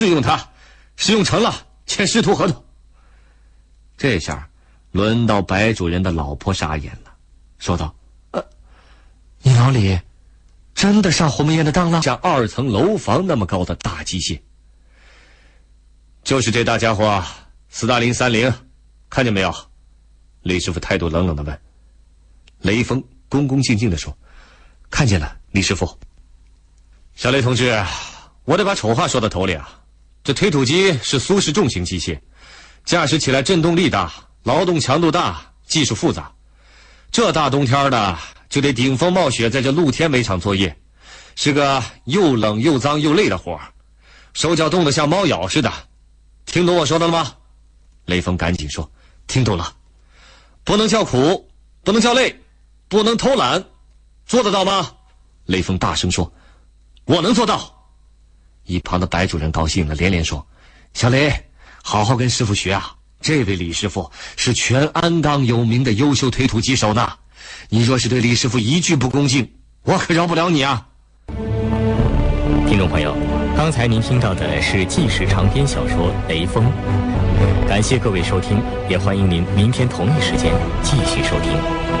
用他，是用成了签师徒合同。这下轮到白主人的老婆傻眼了，说道：“ 你老李真的上鸿门宴的当了？ 像2层楼房那么高的大机械，就是这大家伙，斯大林30，看见没有？”雷师傅态度冷冷地问。雷锋恭恭敬敬地说：“看见了，李师傅。”小雷同志，我得把丑话说到头里啊。这推土机是苏式重型机械，驾驶起来震动力大，劳动强度大，技术复杂。这大冬天的就得顶风冒雪在这露天煤场作业，是个又冷又脏又累的活儿，手脚冻得像猫咬似的。听懂我说的了吗？雷锋赶紧说：“听懂了。不能叫苦，不能叫累，不能偷懒，做得到吗？”雷锋大声说：“我能做到。”一旁的白主任高兴了，连连说：“小雷，好好跟师傅学啊！这位李师傅是全鞍钢有名的优秀推土机手呢。你若是对李师傅一句不恭敬，我可饶不了你啊！” 听众朋友，刚才您听到的是纪实长篇小说《雷锋》，感谢各位收听，也欢迎您明天同一时间继续收听。